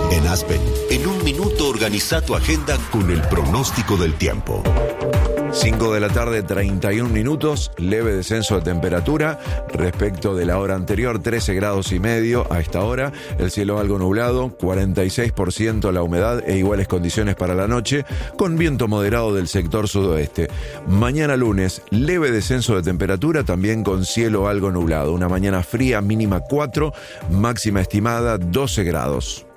En Aspen, en un minuto organiza tu agenda con el pronóstico del tiempo. 5 de la tarde, 31 minutos, leve descenso de temperatura respecto de la hora anterior, 13 grados y medio a esta hora, el cielo algo nublado, 46% la humedad e iguales condiciones para la noche, con viento moderado del sector sudoeste. Mañana lunes, leve descenso de temperatura, también con cielo algo nublado, una mañana fría, mínima 4, máxima estimada 12 grados.